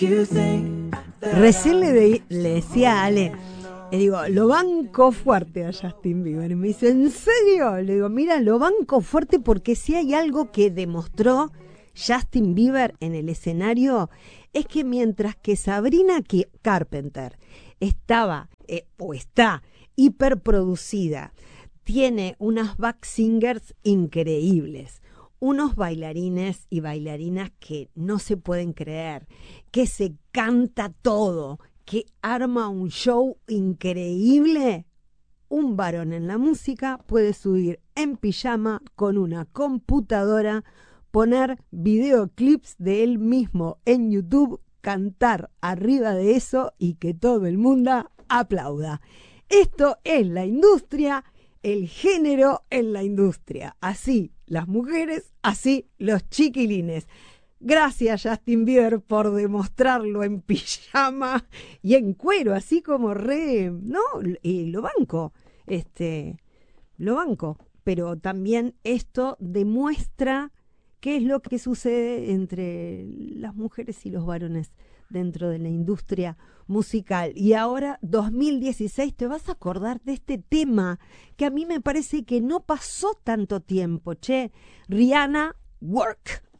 Recién le decía a Ale, le digo, lo banco fuerte a Justin Bieber. Y me dice, ¿en serio? Le digo, mira, lo banco fuerte porque si hay algo que demostró Justin Bieber en el escenario, es que mientras que Sabrina Carpenter estaba, o está, hiperproducida, tiene unas back singers increíbles, unos bailarines y bailarinas que no se pueden creer, que se canta todo, que arma un show increíble. Un varón en la música puede subir en pijama con una computadora, poner videoclips de él mismo en YouTube, cantar arriba de eso y que todo el mundo aplauda. Esto es la industria, el género en la industria. Así las mujeres, así los chiquilines. Gracias, Justin Bieber, por demostrarlo en pijama y en cuero, así como lo banco, lo banco. Pero también esto demuestra qué es lo que sucede entre las mujeres y los varones dentro de la industria musical. Y ahora, 2016, te vas a acordar de este tema que a mí me parece que no pasó tanto tiempo, Rihanna, Work.